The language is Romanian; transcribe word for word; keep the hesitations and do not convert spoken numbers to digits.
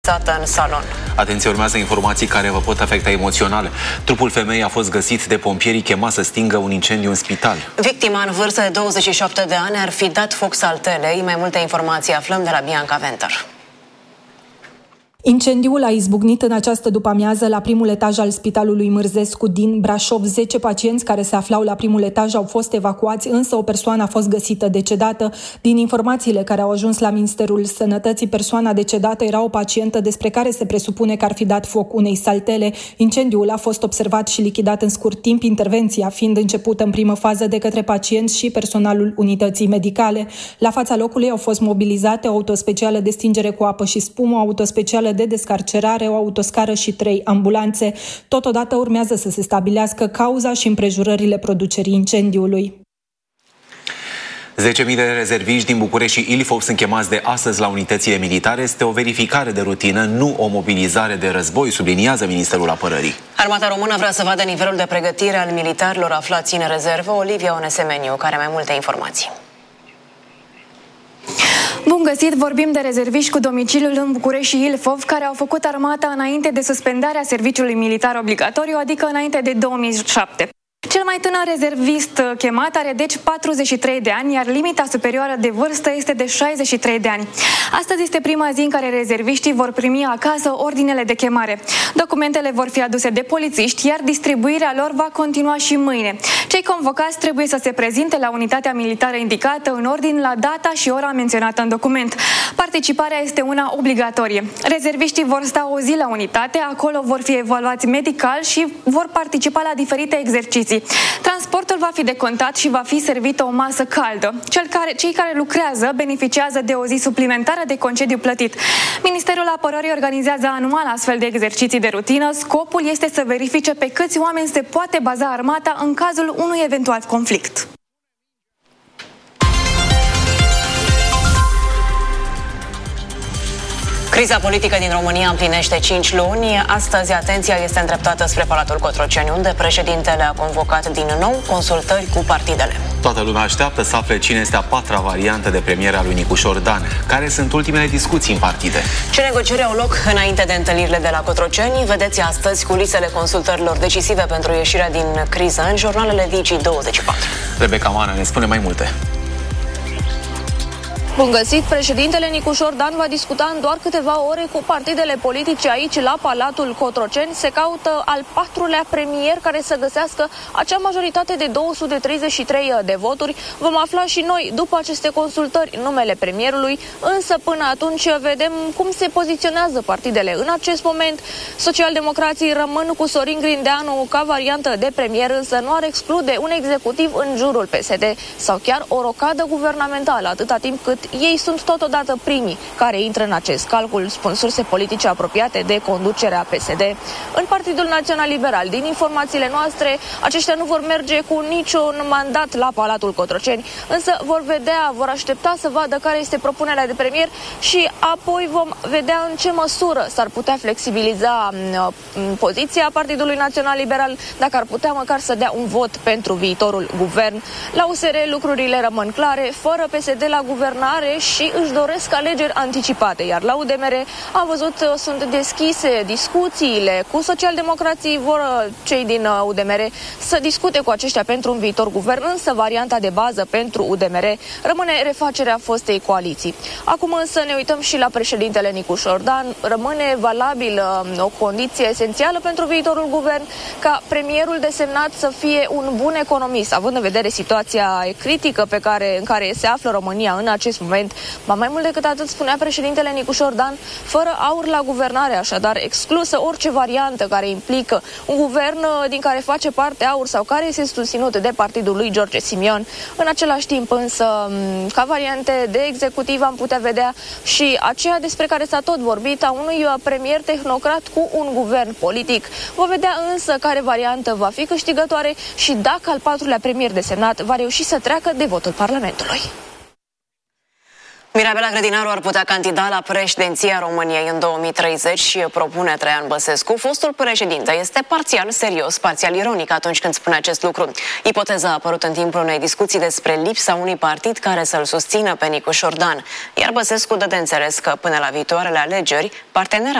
în salon. Atenție, urmează informații care vă pot afecta emoțional. Trupul femeii a fost găsit de pompierii chemați să stingă un incendiu în spital. Victima, în vârstă de douăzeci și șapte de ani, ar fi dat foc saltelei. Mai multe informații aflăm de la Bianca Venter. Incendiul a izbucnit în această după-amiază la primul etaj al Spitalului Mârzescu din Brașov. zece pacienți care se aflau la primul etaj au fost evacuați, însă o persoană a fost găsită decedată. Din informațiile care au ajuns la Ministerul Sănătății, persoana decedată era o pacientă despre care se presupune că ar fi dat foc unei saltele. Incendiul a fost observat și lichidat în scurt timp, intervenția fiind începută în primă fază de către pacienți și personalul unității medicale. La fața locului au fost mobilizate o autospecială de stingere cu apă și spumă, o autospecială de descarcerare, o autoscară și trei ambulanțe. Totodată urmează să se stabilească cauza și împrejurările producerii incendiului. zece mii de rezerviști din București și Ilfov sunt chemați de astăzi la unitățile militare. Este o verificare de rutină, nu o mobilizare de război, subliniază Ministerul Apărării. Armata română vrea să vadă nivelul de pregătire al militarilor aflați în rezervă. Olivia Onesemeniu, care mai multe informații. Bun găsit, vorbim de rezerviști cu domiciliul în București și Ilfov, care au făcut armata înainte de suspendarea serviciului militar obligatoriu, adică înainte de două mii șapte. Cel mai tânăr rezervist chemat are deci patruzeci și trei de ani, iar limita superioară de vârstă este de șaizeci și trei de ani. Astăzi este prima zi în care rezerviștii vor primi acasă ordinele de chemare. Documentele vor fi aduse de polițiști, iar distribuirea lor va continua și mâine. Cei convocați trebuie să se prezinte la unitatea militară indicată în ordine la data și ora menționată în document. Participarea este una obligatorie. Rezerviștii vor sta o zi la unitate, acolo vor fi evaluați medical și vor participa la diferite exerciții. Transportul va fi decontat și va fi servită o masă caldă. Cel care, cei care lucrează beneficiază de o zi suplimentară de concediu plătit. Ministerul Apărării organizează anual astfel de exerciții de rutină. Scopul este să verifice pe câți oameni se poate baza armata în cazul unui eventual conflict. Criza politică din România împlinește cinci luni. Astăzi atenția este îndreptată spre Palatul Cotroceni, unde președintele a convocat din nou consultări cu partidele. Toată lumea așteaptă să afle cine este a patra variantă de premieră a lui Nicușor Dan. Care sunt ultimele discuții în partide? Ce negocieri au loc înainte de întâlnirile de la Cotroceni? Vedeți astăzi culisele consultărilor decisive pentru ieșirea din criză în jurnalele Digi douăzeci și patru. Rebecca Mană ne spune mai multe. Bun găsit, președintele Nicușor Dan va discuta în doar câteva ore cu partidele politice aici la Palatul Cotroceni. Se caută al patrulea premier care să găsească acea majoritate de două sute treizeci și trei de voturi. Vom afla și noi după aceste consultări numele premierului, însă până atunci vedem cum se poziționează partidele. În acest moment, socialdemocrații rămân cu Sorin Grindeanu ca variantă de premier, însă nu ar exclude un executiv în jurul P S D sau chiar o rocadă guvernamentală, atâta timp cât ei sunt totodată primii care intră în acest calcul, spun surse politice apropiate de conducerea P S D. În Partidul Național Liberal, din informațiile noastre, aceștia nu vor merge cu niciun mandat la Palatul Cotroceni, însă vor vedea, vor aștepta să vadă care este propunerea de premier și apoi vom vedea în ce măsură s-ar putea flexibiliza poziția Partidului Național Liberal, dacă ar putea măcar să dea un vot pentru viitorul guvern. La U S R lucrurile rămân clare, fără P S D la guvernare și își doresc alegeri anticipate, iar la U D M R am văzut sunt deschise discuțiile cu socialdemocrații, vor cei din U D M R să discute cu aceștia pentru un viitor guvern, însă varianta de bază pentru U D M R rămâne refacerea fostei coaliții. Acum însă ne uităm și la președintele Nicușor Dan. Rămâne valabil o condiție esențială pentru viitorul guvern ca premierul desemnat să fie un bun economist, având în vedere situația critică pe care, în care se află România în acest moment. Ba mai mult decât atât, spunea președintele Nicușor Dan, fără aur la guvernare, așadar exclusă orice variantă care implică un guvern din care face parte aur sau care este susținut de partidul lui George Simion. În același timp însă, ca variante de executiv am putea vedea și aceea despre care s-a tot vorbit, a unui premier tehnocrat cu un guvern politic. Vom vedea însă care variantă va fi câștigătoare și dacă al patrulea premier desemnat va reuși să treacă de votul Parlamentului. Mirabela Grădinaru ar putea candida la președinția României în două mii treizeci și propune Traian Băsescu. Fostul președinte este parțial serios, parțial ironic atunci când spune acest lucru. Ipoteza a apărut în timpul unei discuții despre lipsa unui partid care să-l susțină pe Nicu Șordan. Iar Băsescu dă de înțeles că până la viitoarele alegeri, partenera